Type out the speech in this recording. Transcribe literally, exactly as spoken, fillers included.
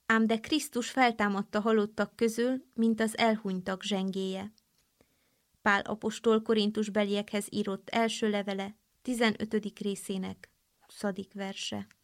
ám de Krisztus feltámadt a halottak közül, mint az elhunytak zsengéje. Pál apostol Korintusbeliekhez írott első levele, tizenötödik részének huszadik verse.